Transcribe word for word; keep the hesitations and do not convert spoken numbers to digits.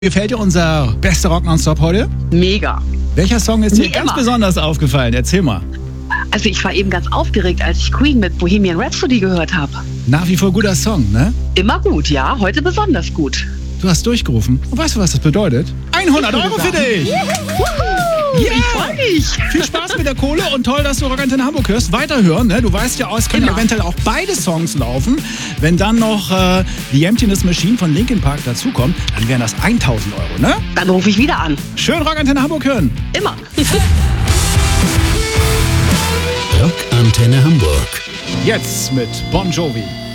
Gefällt dir unser bester Rock nonstop heute? Mega. Welcher Song ist dir Wie ganz immer. besonders aufgefallen? Erzähl mal. Also ich war eben ganz aufgeregt, als ich Queen mit Bohemian Rhapsody gehört habe. Nach wie vor guter Song, ne? Immer gut, ja. Heute besonders gut. Du hast durchgerufen. Und weißt du, was das bedeutet? hundert Euro für dich! Juhu, Ja. Ich freue mich. Viel Spaß mit der Kohle und toll, dass du Rockantenne Hamburg hörst. Weiterhören, ne? Du weißt ja, es können Immer. eventuell auch beide Songs laufen. Wenn dann noch äh, The Emptiness Machine von Linkin Park dazukommt, dann wären das tausend Euro, ne? Dann rufe ich wieder an. Schön Rockantenne Hamburg hören. Immer. Rockantenne Hamburg. Jetzt mit Bon Jovi.